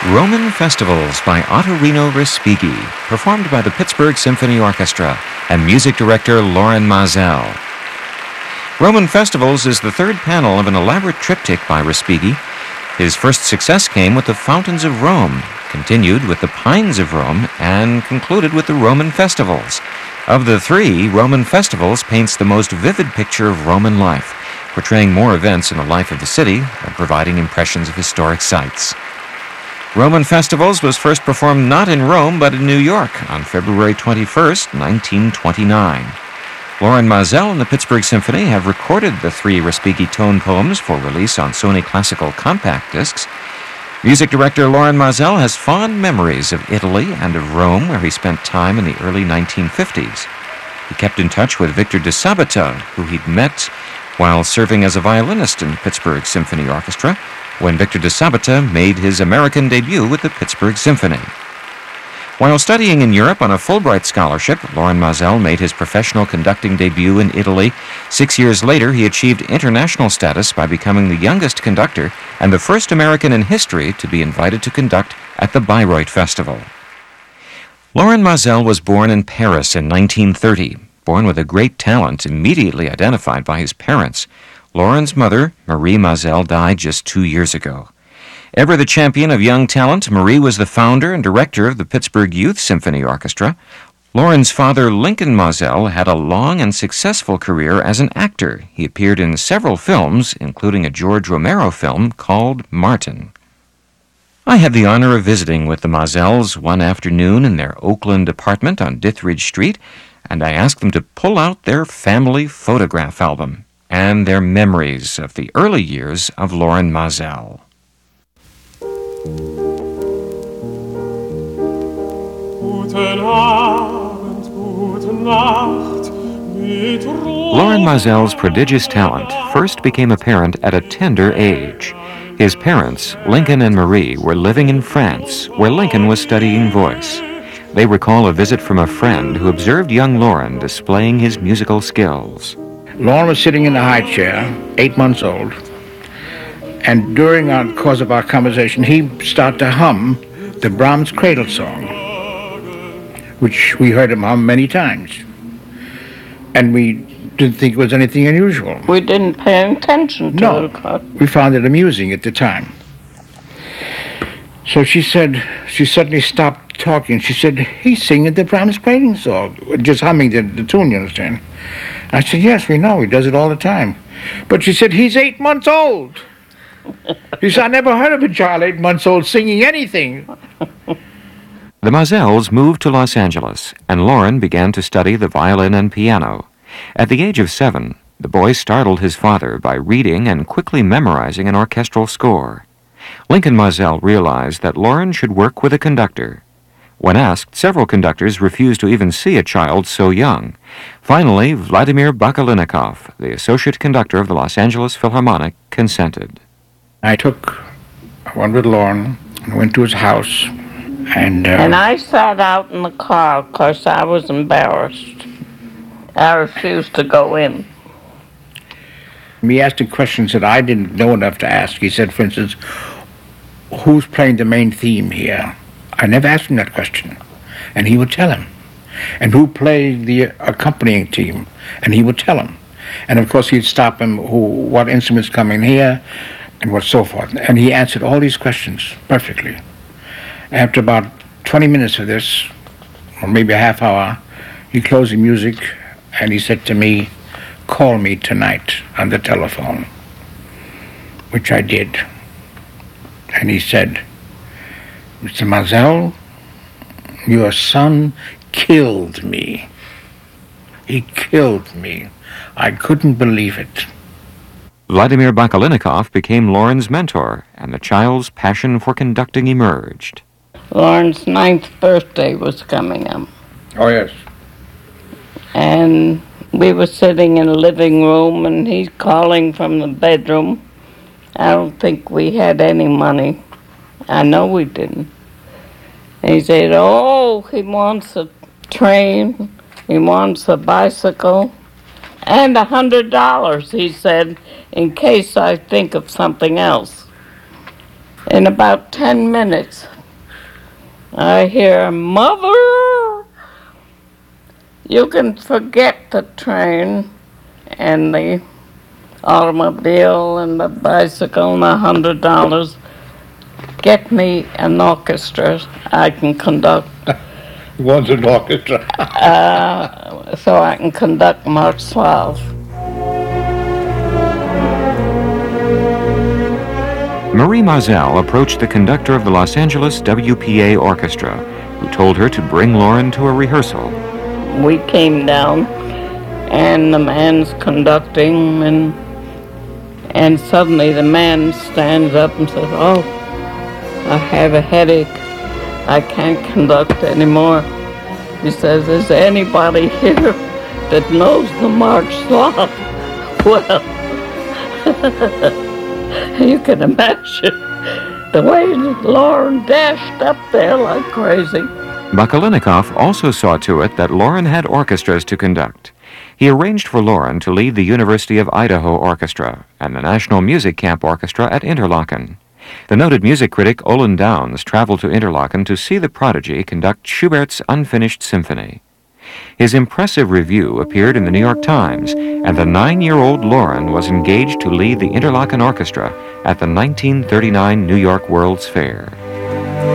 Roman Festivals by Ottorino Respighi, performed by the Pittsburgh Symphony Orchestra and music director Lorin Maazel. Roman Festivals is the third panel of an elaborate triptych by Respighi. His first success came with the Fountains of Rome, continued with the Pines of Rome, and concluded with the Roman Festivals. Of the three, Roman Festivals paints the most vivid picture of Roman life, portraying more events in the life of the city and providing impressions of historic sites. Roman Festivals was first performed not in Rome but in New York on February 21st, 1929. Lorin Maazel and the Pittsburgh Symphony have recorded the three Respighi tone poems for release on Sony Classical compact discs. Music director Lorin Maazel has fond memories of Italy and of Rome, where he spent time in the early 1950s. He kept in touch with Victor de Sabata, who he'd met while serving as a violinist in the Pittsburgh Symphony Orchestra, when Victor de Sabata made his American debut with the Pittsburgh Symphony. While studying in Europe on a Fulbright scholarship, Lorin Maazel made his professional conducting debut in Italy. 6 years later, he achieved international status by becoming the youngest conductor and the first American in history to be invited to conduct at the Bayreuth Festival. Lorin Maazel was born in Paris in 1930, born with a great talent immediately identified by his parents. Lorin's mother, Marie Maazel, died just 2 years ago. Ever the champion of young talent, Marie was the founder and director of the Pittsburgh Youth Symphony Orchestra. Lorin's father, Lincoln Maazel, had a long and successful career as an actor. He appeared in several films, including a George Romero film called Martin. I had the honor of visiting with the Maazels one afternoon in their Oakland apartment on Dithridge Street, and I asked them to pull out their family photograph album and their memories of the early years of Lorin Maazel. Lorin Maazel's prodigious talent first became apparent at a tender age. His parents, Lincoln and Marie, were living in France, where Lincoln was studying voice. They recall a visit from a friend who observed young Lorin displaying his musical skills. Lorin was sitting in the high chair, 8 months old, and during the course of our conversation, he started to hum the Brahms Cradle Song, which we heard him hum many times. And we didn't think it was anything unusual. We didn't pay attention to it. No, we found it amusing at the time. So she said, she suddenly stopped talking. She said, he's singing the Brahms Cradle Song, just humming the tune, you understand? I said, yes, we know, he does it all the time. But she said, he's 8 months old. He said, I never heard of a child 8 months old singing anything. The Maazels moved to Los Angeles, and Lorin began to study the violin and piano. At the age of 7, the boy startled his father by reading and quickly memorizing an orchestral score. Lincoln Maazel realized that Lorin should work with a conductor. When asked, several conductors refused to even see a child so young. Finally, Vladimir Bakalinikov, the associate conductor of the Los Angeles Philharmonic, consented. I took one with Lorin and went to his house. And I sat out in the car because I was embarrassed. I refused to go in. He asked him questions that I didn't know enough to ask. He said, for instance, who's playing the main theme here? I never asked him that question. And he would tell him. And who played the accompanying team? And he would tell him. And of course he'd stop him, what instruments come in here, and what so forth. And he answered all these questions perfectly. After about 20 minutes of this, or maybe a half hour, he closed the music and he said to me, call me tonight on the telephone, which I did. And he said, Mr. Maazel, your son killed me. He killed me. I couldn't believe it. Vladimir Bakalinikov became Lorin's mentor, and the child's passion for conducting emerged. Lorin's 9th birthday was coming up. Oh, yes. And we were sitting in the living room, and he's calling from the bedroom. I don't think we had any money. I know we didn't. And he said, oh, he wants a train, he wants a bicycle, and $100, he said, in case I think of something else. In about 10 minutes, I hear, "Mother, you can forget the train and the automobile and the bicycle and $100. Get me an orchestra I can conduct." He wants an orchestra. So I can conduct March 12th. Marie Mazel approached the conductor of the Los Angeles WPA Orchestra, who told her to bring Loren to a rehearsal. We came down, and the man's conducting, and suddenly the man stands up and says, "Oh, I have a headache. I can't conduct anymore." He says, "Is anybody here that knows the March 12th?" Well, you can imagine the way Loren dashed up there like crazy. Bakalinikoff also saw to it that Loren had orchestras to conduct. He arranged for Loren to lead the University of Idaho Orchestra and the National Music Camp Orchestra at Interlaken. The noted music critic Olin Downs traveled to Interlaken to see the prodigy conduct Schubert's Unfinished Symphony. His impressive review appeared in the New York Times, and the 9-year-old Loren was engaged to lead the Interlaken Orchestra at the 1939 New York World's Fair.